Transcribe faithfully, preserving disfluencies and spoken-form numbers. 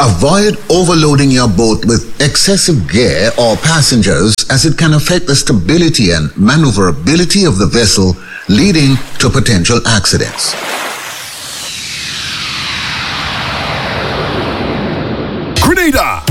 Avoid overloading your boat with excessive gear or passengers, as it can affect the stability and maneuverability of the vessel, leading to potential accidents. Grenada!